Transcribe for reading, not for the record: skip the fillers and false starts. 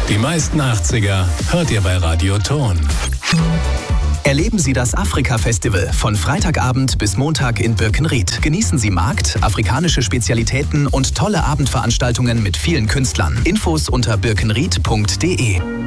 Die meisten 80er hört ihr bei Radio Ton. Erleben Sie das Afrika-Festival von Freitagabend bis Montag in Birkenried. Genießen Sie Markt, afrikanische Spezialitäten und tolle Abendveranstaltungen mit vielen Künstlern. Infos unter birkenried.de.